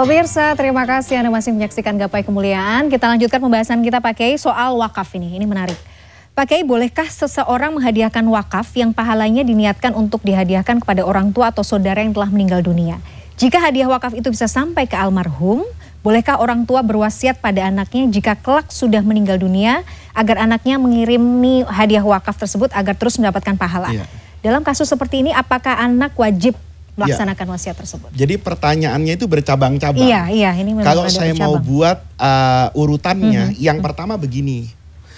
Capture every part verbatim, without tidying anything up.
Pemirsa, terima kasih Anda masih menyaksikan Gapai Kemuliaan. Kita lanjutkan pembahasan kita Pak Kiai soal wakaf ini. Ini menarik. Pak Kiai, bolehkah seseorang menghadiahkan wakaf yang pahalanya diniatkan untuk dihadiahkan kepada orang tua atau saudara yang telah meninggal dunia? Jika hadiah wakaf itu bisa sampai ke almarhum, bolehkah orang tua berwasiat pada anaknya jika kelak sudah meninggal dunia agar anaknya mengirimi hadiah wakaf tersebut agar terus mendapatkan pahala? Iya. Dalam kasus seperti ini, apakah anak wajib melaksanakan ya. wasiat tersebut? Jadi pertanyaannya itu bercabang-cabang. Iya, iya. Ini kalau saya bercabang. mau buat uh, urutannya, mm-hmm. yang mm-hmm. pertama begini.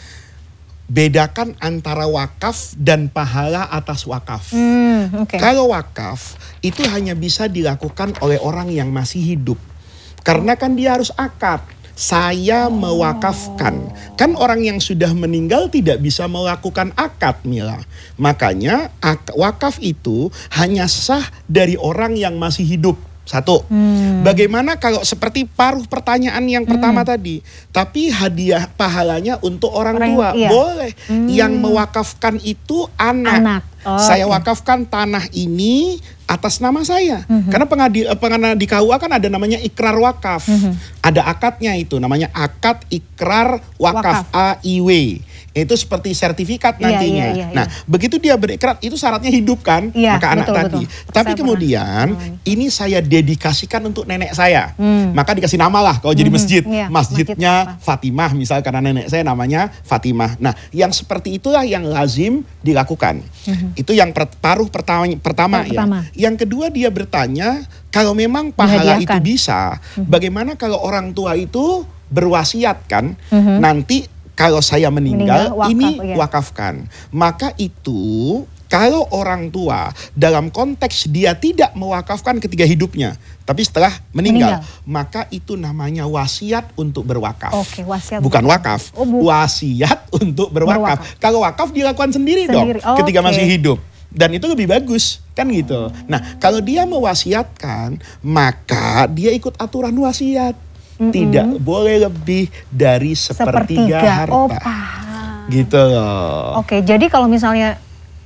Bedakan antara wakaf dan pahala atas wakaf. Mm, okay. Kalau wakaf itu hanya bisa dilakukan oleh orang yang masih hidup. Karena kan dia harus akad. Saya oh. mewakafkan. Kan orang yang sudah meninggal tidak bisa melakukan akad, Mila. Makanya ak- wakaf itu hanya sah dari orang yang masih hidup. Satu, hmm. bagaimana kalau seperti paruh pertanyaan yang pertama hmm. tadi, tapi hadiah pahalanya untuk orang, orang tua, iya. boleh. Hmm. Yang mewakafkan itu anak. anak. Oh, saya okay. wakafkan tanah ini atas nama saya. Hmm. Karena pengadi, pengadilan di K U A kan ada namanya ikrar wakaf. Hmm. Ada akadnya itu, namanya akad ikrar wakaf, wakaf. A I W. Itu seperti sertifikat nantinya. Iya, iya, iya, nah, iya. begitu dia berikrar, itu syaratnya hidup kan, iya, maka anak betul, tadi. betul. Tapi saya kemudian pernah. ini saya dedikasikan untuk nenek saya. Hmm. Maka dikasih nama lah kalau hmm. jadi masjid. Iya, Masjidnya masjid Fatimah misal karena nenek saya namanya Fatimah. Nah, yang seperti itulah yang lazim dilakukan. Hmm. Itu yang per, paruh pertama, pertama ya. Pertama. Yang kedua dia bertanya, kalau memang pahala itu bisa, hmm. bagaimana kalau orang tua itu berwasiat kan, hmm. nanti kalau saya meninggal, meninggal wakaf, ini ya. wakafkan. Maka itu kalau orang tua dalam konteks dia tidak mewakafkan ketika hidupnya, tapi setelah meninggal, meninggal. maka itu namanya wasiat untuk berwakaf. Oke, wasiat bukan wakaf, oh, bu. wasiat untuk berwakaf. berwakaf. Kalau wakaf dilakukan sendiri, sendiri. dong, oh, ketika okay. masih hidup. Dan itu lebih bagus, kan gitu. Nah, kalau dia mewasiatkan, maka dia ikut aturan wasiat. Mm-mm. Tidak boleh lebih dari sepertiga, sepertiga. harta. Oh, paham. Gitu loh. Oke, jadi kalau misalnya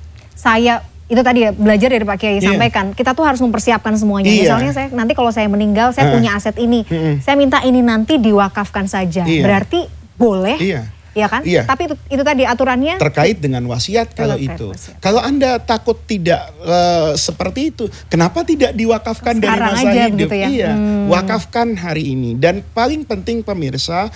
saya itu tadi ya belajar dari Pak Kiai yeah. sampaikan, kita tuh harus mempersiapkan semuanya. Yeah. Misalnya saya nanti kalau saya meninggal, saya uh. punya aset ini, mm-mm. saya minta ini nanti diwakafkan saja. Yeah. Berarti boleh. Iya. Ya kan? Iya. Tapi itu, itu tadi aturannya terkait dengan wasiat kalau itu. Wasiat. Kalau Anda takut tidak uh, seperti itu, kenapa tidak diwakafkan sekarang dari masa aja, hidup? Ya? Iya, hmm. wakafkan hari ini. Dan paling penting pemirsa,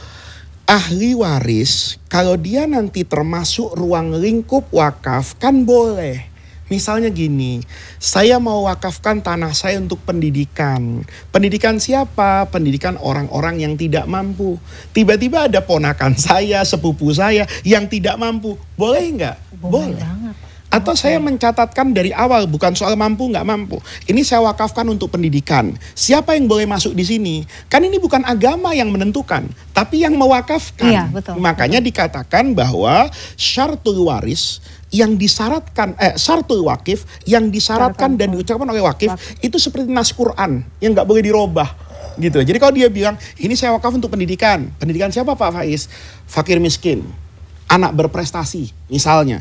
ahli waris kalau dia nanti termasuk ruang lingkup wakaf kan boleh. Misalnya gini, saya mau wakafkan tanah saya untuk pendidikan. Pendidikan siapa? Pendidikan orang-orang yang tidak mampu. Tiba-tiba ada ponakan saya, sepupu saya yang tidak mampu. Boleh nggak? Boleh. Boleh. Banget. Atau okay. saya mencatatkan dari awal, bukan soal mampu nggak mampu. Ini saya wakafkan untuk pendidikan. Siapa yang boleh masuk di sini? Kan ini bukan agama yang menentukan, tapi yang mewakafkan. Iya, betul, Makanya betul. dikatakan bahwa syaratul waris yang disyaratkan, eh syaratul wakif yang disyaratkan dan diucapkan oleh wakif, wakif itu seperti nas Quran yang nggak boleh dirubah. Gitu. Jadi kalau dia bilang, ini saya wakaf untuk pendidikan. Pendidikan siapa Pak Faiz? Fakir miskin, anak berprestasi, misalnya.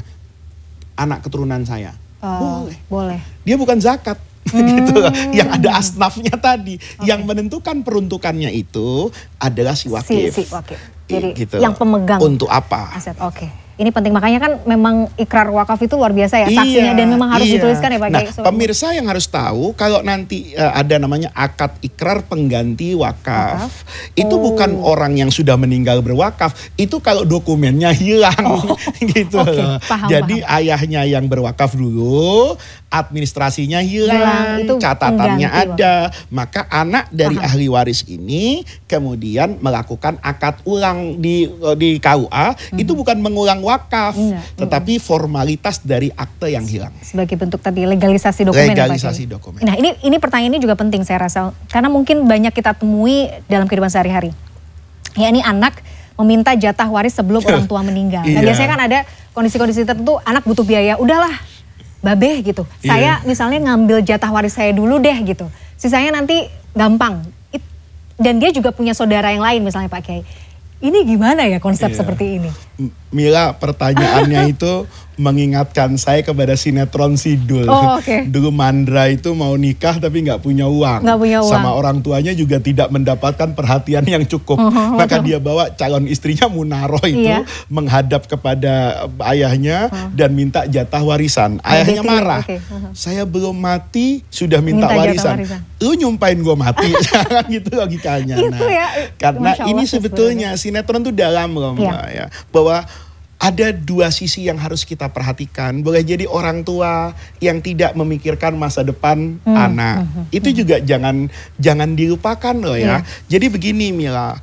Anak keturunan saya. Oh, boleh. Boleh. Dia bukan zakat. Hmm. Gitu. Yang ada asnafnya tadi. Okay. Yang menentukan peruntukannya itu adalah si wakif. Si, si wakif. Jadi gitu. Yang pemegang. Untuk apa? Aset, oke. Okay. Ini penting, makanya kan memang ikrar wakaf itu luar biasa ya, saksinya, iya, dan memang harus iya. dituliskan ya Pak Kiai. Nah, pemirsa yang harus tahu kalau nanti uh, ada namanya akad ikrar pengganti wakaf, wakaf? itu oh. bukan orang yang sudah meninggal berwakaf, itu kalau dokumennya hilang, oh. gitu. Okay. Paham, Jadi paham. ayahnya yang berwakaf dulu, administrasinya hilang, hilang catatannya ada, wakaf. maka anak dari paham. ahli waris ini kemudian melakukan akad ulang di di K U A, hmm. itu bukan mengulang wakaf, enggak, tetapi enggak. formalitas dari akte yang hilang. Sebagai bentuk tadi legalisasi dokumen. Legalisasi ya, dokumen. Nah ini ini pertanyaan ini juga penting saya rasa, karena mungkin banyak kita temui dalam kehidupan sehari-hari. Ya ini anak meminta jatah waris sebelum orang tua meninggal. Nah iya. biasanya kan ada kondisi-kondisi tertentu anak butuh biaya, udahlah babeh gitu. Iya. Saya misalnya ngambil jatah waris saya dulu deh gitu. Sisanya nanti gampang. It, dan dia juga punya saudara yang lain misalnya Pak Kiai. Ini gimana ya konsep iya. seperti ini? Mila, pertanyaannya itu mengingatkan saya kepada sinetron Sidul. Oh, okay. Dulu Mandra itu mau nikah tapi nggak punya uang. Nggak punya uang. Sama orang tuanya juga tidak mendapatkan perhatian yang cukup. Uh -huh, Maka betul. dia bawa calon istrinya Munaro itu Iya. menghadap kepada ayahnya uh. dan minta jatah warisan. Ayahnya Jadi, marah. okay. uh -huh. Saya belum mati sudah minta, minta warisan. warisan. Lu nyumpahin gue mati. Gitu logikanya. Itu Nah, ya. karena Allah, ini sebetulnya sinetron itu dalam loh, Mbak, ya. Bahwa ada dua sisi yang harus kita perhatikan. Boleh jadi orang tua yang tidak memikirkan masa depan hmm. anak. Hmm. Itu juga jangan jangan dilupakan loh ya. Yeah. Jadi begini Mila.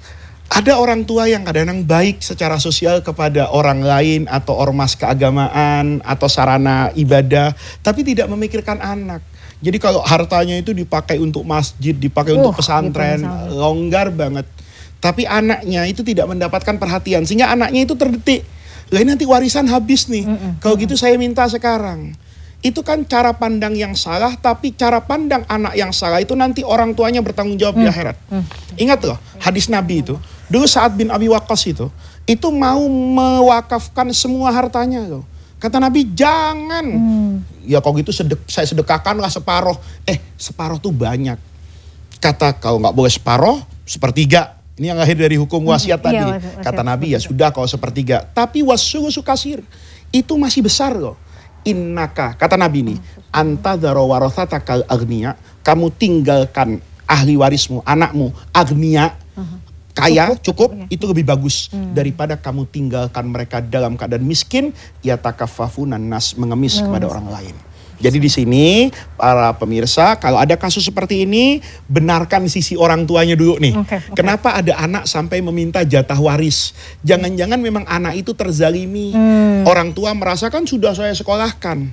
Ada orang tua yang kadang-kadang baik secara sosial kepada orang lain atau ormas keagamaan atau sarana ibadah, tapi tidak memikirkan anak. Jadi kalau hartanya itu dipakai untuk masjid, dipakai uh, untuk pesantren, gitu, longgar banget. Tapi anaknya itu tidak mendapatkan perhatian, sehingga anaknya itu terdetik. Lah nanti warisan habis nih. Mm -mm. Kalau gitu saya minta sekarang. Itu kan cara pandang yang salah, tapi cara pandang anak yang salah itu nanti orang tuanya bertanggung jawab mm. di akhirat. Mm. Ingat loh, hadis Nabi itu. Dulu Sa'ad bin Abi Waqqas itu, itu mau mewakafkan semua hartanya loh. Kata Nabi, jangan. Mm. Ya kalau gitu sedek, saya sedekahkanlah separoh. Eh, separoh tuh banyak. Kata kalau nggak boleh separoh, sepertiga. Ini yang lahir dari hukum wasiat tadi. Iya, wasiat, kata Nabi ya sudah kalau sepertiga. Tapi wasulusu kasir. Itu masih besar loh. Innaka, kata Nabi nih. Anta dzaro warathata kal agniya. Kamu tinggalkan ahli warismu, anakmu, agniya. Kaya, cukup, cukup, itu lebih bagus. Hmm. Daripada kamu tinggalkan mereka dalam keadaan miskin. Ya takaffafunan nas, mengemis hmm. kepada orang lain. Jadi di sini para pemirsa, kalau ada kasus seperti ini, benarkan sisi orang tuanya dulu nih. Okay, okay. Kenapa ada anak sampai meminta jatah waris? Jangan-jangan memang anak itu terzalimi. Hmm. Orang tua merasakan sudah saya sekolahkan.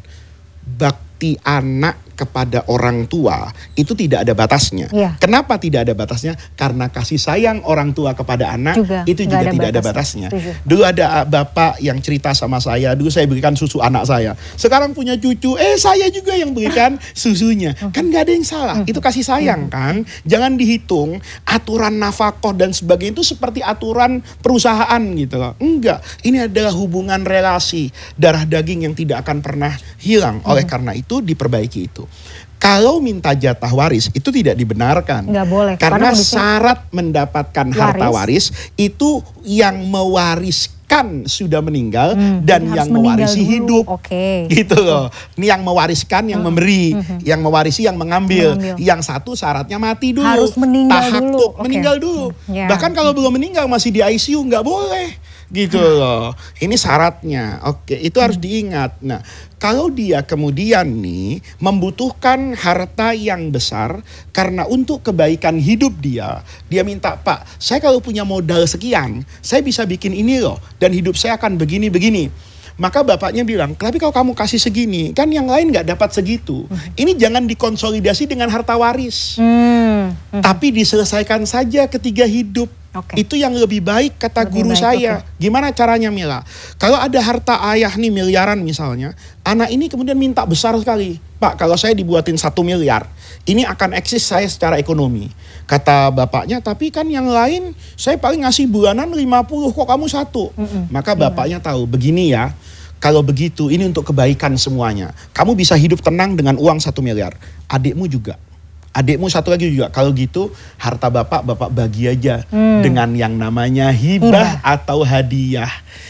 Bakti anak kepada orang tua itu tidak ada batasnya. Ya. Kenapa tidak ada batasnya? Karena kasih sayang orang tua kepada anak juga, itu juga ada tidak batasnya. ada batasnya. Tujuh. Dulu ada bapak yang cerita sama saya, dulu saya berikan susu anak saya. Sekarang punya cucu, eh saya juga yang berikan susunya. Kan gak ada yang salah, itu kasih sayang kan. Jangan dihitung aturan nafkah dan sebagainya itu seperti aturan perusahaan gitu loh. Enggak, ini adalah hubungan relasi darah daging yang tidak akan pernah hilang. Oleh karena itu diperbaiki itu. Kalau minta jatah waris itu tidak dibenarkan. Nggak boleh. Karena syarat mendapatkan waris. harta waris itu yang mewariskan sudah meninggal hmm, dan yang mewarisi dulu. hidup. Oke. Gitu loh. Ini yang mewariskan, yang hmm. memberi, hmm. yang mewarisi, yang mengambil. mengambil. Yang satu syaratnya mati dulu. Harus meninggal Tahakuk, dulu. Okay. meninggal dulu. Hmm. Yeah. Bahkan kalau belum meninggal masih di I C U nggak boleh. Gitu loh. Ini syaratnya. Oke, itu harus hmm. diingat. Nah, kalau dia kemudian nih membutuhkan harta yang besar karena untuk kebaikan hidup dia, dia minta, Pak, saya kalau punya modal sekian, saya bisa bikin ini loh, dan hidup saya akan begini-begini. Maka bapaknya bilang, tapi kalau kamu kasih segini, kan yang lain gak dapat segitu. Hmm. Ini jangan dikonsolidasi dengan harta waris. Hmm. Hmm. Tapi diselesaikan saja ketika hidup. Okay. Itu yang lebih baik kata lebih guru baik, saya. Okay. Gimana caranya Mila? Kalau ada harta ayah nih miliaran misalnya, anak ini kemudian minta besar sekali. Pak, kalau saya dibuatin satu miliar, ini akan eksis saya secara ekonomi. Kata bapaknya, tapi kan yang lain saya paling ngasih bulanan lima puluh, kok kamu satu? Mm-mm. Maka bapaknya tahu, begini ya. Kalau begitu, ini untuk kebaikan semuanya. Kamu bisa hidup tenang dengan uang satu miliar. Adikmu juga. Adikmu satu lagi juga. Kalau gitu harta bapak, bapak bagi aja hmm. dengan yang namanya hibah, hibah atau hadiah.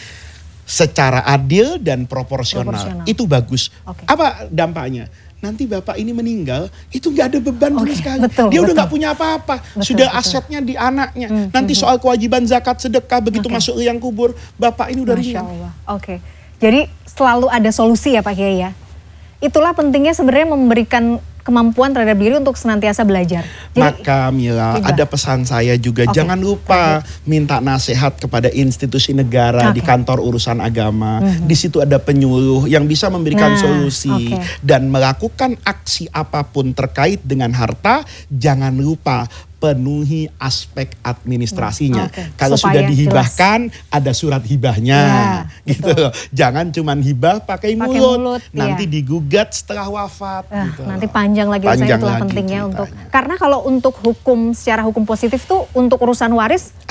Secara adil dan proporsional. proporsional. Itu bagus. Okay. Apa dampaknya? Nanti bapak ini meninggal, itu gak ada beban sama okay, sekali. Betul, Dia betul. udah gak punya apa-apa. Sudah betul. asetnya di anaknya. Hmm, Nanti hmm, soal kewajiban zakat, sedekah, begitu okay. masuk liang kubur, bapak ini udah ringan. Oke. Okay. Jadi selalu ada solusi ya Pak Kiai ya. Itulah pentingnya sebenarnya memberikan kemampuan terhadap diri untuk senantiasa belajar. Jadi, Maka Mila, hibah. ada pesan saya juga, okay. jangan lupa okay. minta nasihat kepada institusi negara okay. di kantor urusan agama. Mm-hmm. Di situ ada penyuluh yang bisa memberikan nah, solusi okay. dan melakukan aksi apapun terkait dengan harta. Jangan lupa penuhi aspek administrasinya. Okay. Kalau Supaya sudah dihibahkan, jelas. ada surat hibahnya, ya, gitu loh. Jangan cuman hibah pakai mulut, mulut, nanti ya. digugat setelah wafat. Uh, gitu nanti panjang lagi, panjang itulah pentingnya ceritanya. untuk. Karena kalau untuk hukum secara hukum positif tuh untuk urusan waris